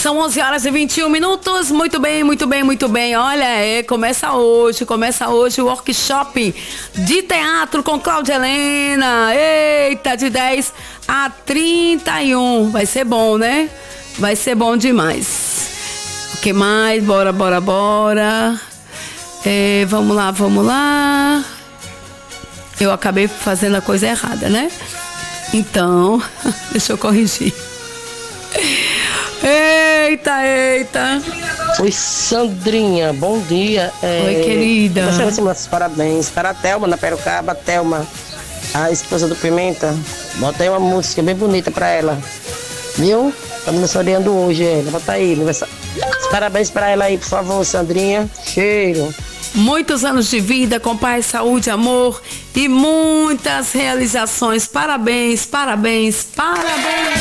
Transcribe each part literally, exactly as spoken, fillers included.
São onze horas e vinte e um minutos. Muito bem, muito bem, muito bem. Olha, é, começa hoje, começa hoje o workshop de teatro com Cláudia Helena. Eita, de dez a trinta e um. Vai ser bom, né? Vai ser bom demais. O que mais? Bora, bora, bora. É, vamos lá, vamos lá. Eu acabei fazendo a coisa errada, né? Então, deixa eu corrigir. Eita, eita. Oi, Sandrinha, bom dia. É, Oi, querida. Gostaria de mandar parabéns para a Thelma, na Perucaba. Thelma, a esposa do Pimenta. Bota aí uma música bem bonita para ela. Viu? Tá aniversariando hoje, ela. Bota aí. Parabéns para ela aí, por favor, Sandrinha. Cheiro. Muitos anos de vida, com paz, saúde, amor e muitas realizações. Parabéns, parabéns, parabéns.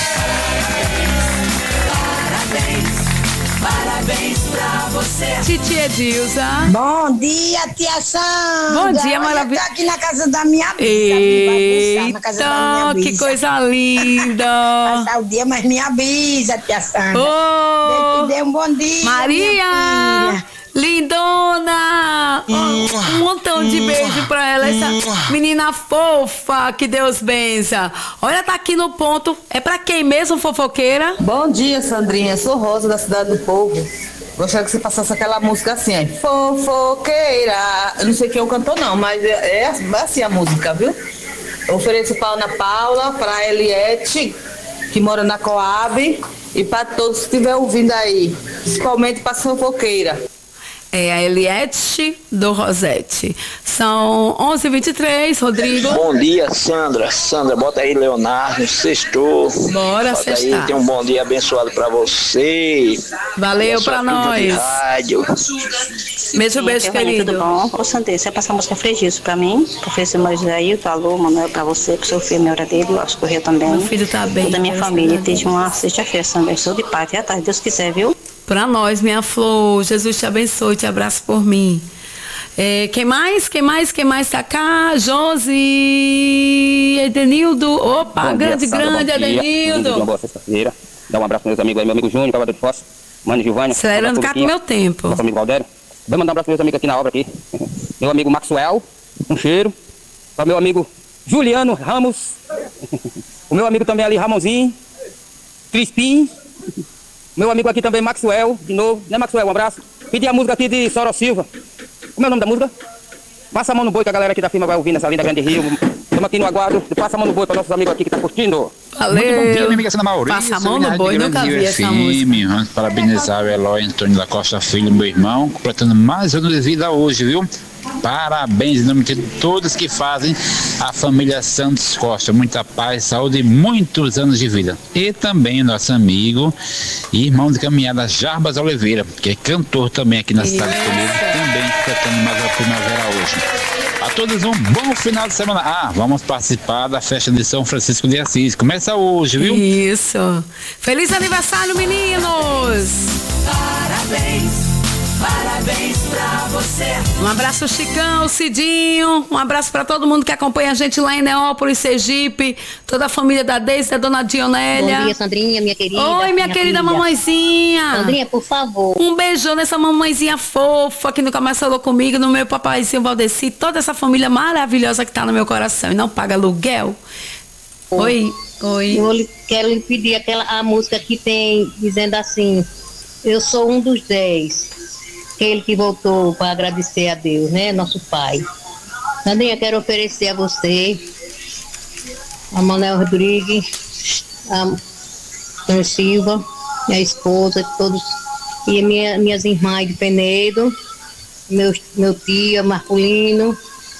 Parabéns pra você. Titi Edilza. Bom dia, tia Sandra. Bom dia, maravilha. Eu tô aqui na casa da minha bisa. Eita, na casa da minha bisa. Que coisa linda. Passar o dia, mas minha bisa, tia Sandra. Oh, te dê um bom dia, Maria. Lindona! Oh, um montão de beijo pra ela, essa menina fofa, que Deus bença. Olha, tá aqui no ponto. É pra quem mesmo, fofoqueira? Bom dia, Sandrinha. Sou Rosa, da Cidade do Povo. Gostaria que você passasse aquela música assim, ó. Fofoqueira. Eu não sei quem é o cantor, não, mas é, é assim a música, viu? Eu ofereço pra Ana Paula, pra Eliette, que mora na Coab, e pra todos que estiver ouvindo aí, principalmente pra fofoqueira. É a Eliette do Rosete. São onze e vinte e três, Rodrigo. Bom dia, Sandra. Sandra, bota aí Leonardo, sextou. Bora, bota sextar. aí, tem um bom dia abençoado pra você. Valeu pra nós. Rádio. Beijo, beijo, querido. Tudo bom? Ô, Sandra, você passa a música Fregiço pra mim, pro Felipe Moisés, pro Alô, Manuel, pra você, pro seu filho, minha hora dele, eu acho que o Rio também. Meu filho tá bem. Toda a minha família. Esteja uma sexta-feira, Sandra. Sou de paz, até a tarde, Deus quiser, viu? Pra nós, minha flor. Jesus te abençoe, te abraço por mim. É, quem mais? Quem mais? Quem mais tá cá? Josi, Edenildo. Opa, bom grande, dia, grande, Sandra, Edenildo. Uma boa sexta-feira. Dá um abraço para meus amigos aí, meu amigo Júnior, Cavador de Foz, Mano Gilvânia. Acelerando cá com meu tempo. Nosso amigo Valdério. Vai mandar um abraço para meus amigos aqui na obra aqui. Meu amigo Maxwell, um cheiro. Para meu amigo Juliano Ramos. O meu amigo também ali, Ramonzinho. Crispim. Meu amigo aqui também, Maxwell, de novo. Né, Maxwell? Um abraço. Pedi a música aqui de Soro Silva. Como é o nome da música? Passa a mão no boi, que a galera aqui da firma vai ouvir nessa linda Grande Rio. Estamos aqui no aguardo. Passa a mão no boi para nossos amigos aqui que estão curtindo. Valeu. Muito bom dia, minha amiga Sandra Maurício. Passa a mão no boi, nunca vi essa música. Vamos parabenizar o Eloy Antônio da Costa Filho, meu irmão, completando mais anos de vida hoje, viu? Parabéns em nome de todos que fazem a família Santos Costa. Muita paz, saúde e muitos anos de vida. E também nosso amigo e irmão de caminhada Jarbas Oliveira, que é cantor também aqui na cidade de Toledo, também cantando mais a primavera hoje. A todos um bom final de semana. Ah, vamos participar da festa de São Francisco de Assis. Começa hoje, viu? Isso. Feliz aniversário, meninos! Parabéns. Parabéns pra você. Um abraço, Chicão, Cidinho. Um abraço pra todo mundo que acompanha a gente lá em Neópolis, Sergipe. Toda a família da Deise, da dona Dionélia. Bom dia, Sandrinha, minha querida. Oi, minha, minha querida filha. Mamãezinha. Sandrinha, por favor. Um beijão nessa mamãezinha fofa que nunca mais falou comigo, no meu papaizinho Valdeci. Toda essa família maravilhosa que tá no meu coração e não paga aluguel. Oi, oi. Eu quero lhe pedir aquela a música que tem dizendo assim: eu sou um dos dez. Aquele que voltou para agradecer a Deus, né? Nosso Pai. Sandrinha, quero oferecer a você, a Manuel Rodrigues, a Sônia Silva, minha esposa, todos, e minha, minhas irmãs de Penedo, meu, meu tio Marculino,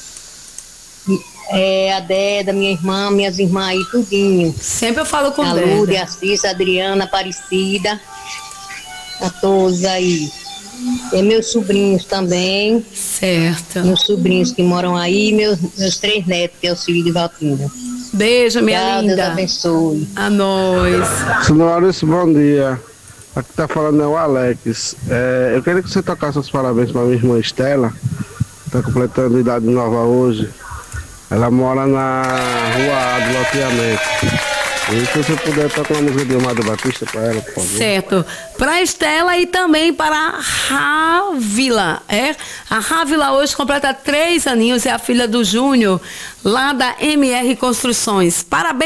é, a Déda, minha irmã, minhas irmãs aí, tudinho. Sempre eu falo com a Déda. Lúcia, a Cissa, a Adriana, a Aparecida, a todos aí. Tem meus sobrinhos também. Certo. Meus sobrinhos que moram aí, meus, meus três netos, que é o filho de Valtina. Beijo, minha Tchau, linda. Deus abençoe. A nós. Senhores, bom dia. Aqui tá falando é o Alex. É, eu queria que você tocasse os parabéns para minha irmã Estela. Tá completando idade nova hoje. Ela mora na rua A do loteamento. E se você puder tocar uma música de Amado Batista para ela, por favor. Certo. Para Estela e também para a Rávila. É? A Rávila hoje completa três aninhos, é a filha do Júnior, lá da M R Construções. Parabéns.